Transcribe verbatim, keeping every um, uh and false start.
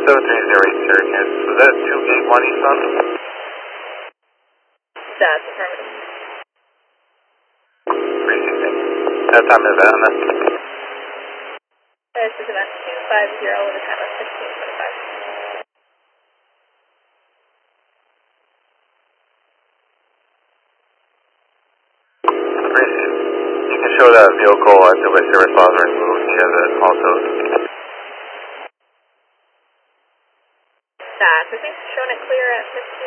seven three zero eight Syracuse. Was that two eight one Eastbound? That's affirmative. Appreciate it. That time is that on that? This is event two five zero with a time of fifteen twenty-five. Appreciate it. You can show that vehicle until my service laws are removed. He has it also. That's, I think, showing it clear at fifteen.